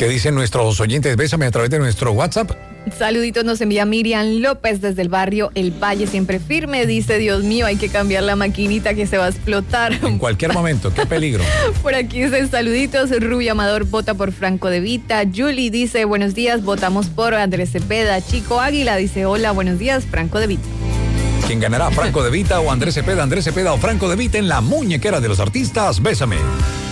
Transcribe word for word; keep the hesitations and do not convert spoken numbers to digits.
¿Qué dicen nuestros oyentes? Bésame a través de nuestro WhatsApp. Saluditos nos envía Miriam López desde el barrio El Valle, siempre firme. Dice, Dios mío, hay que cambiar la maquinita que se va a explotar. En cualquier momento, qué peligro. Por aquí dicen saluditos. Rubí Amador vota por Franco De Vita. Julie dice, buenos días, votamos por Andrés Cepeda. Chico Águila dice, hola, buenos días, Franco De Vita. ¿Quién ganará, Franco De Vita o Andrés Cepeda? Andrés Cepeda o Franco De Vita en la muñequera de los artistas. Bésame.